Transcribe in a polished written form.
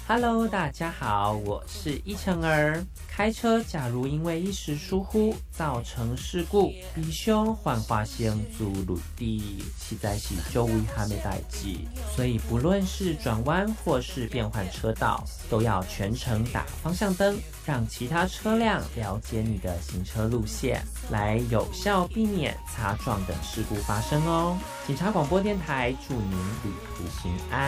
Hello， 大家好，我是依晨儿。开车假如因为一时疏忽造成事故，必须换化先做陆地，实在是最危险的代志。所以不论是转弯或是变换车道，都要全程打方向灯，让其他车辆了解你的行车路线，来有效避免擦撞等事故发生哦。警察广播电台祝您旅途平安。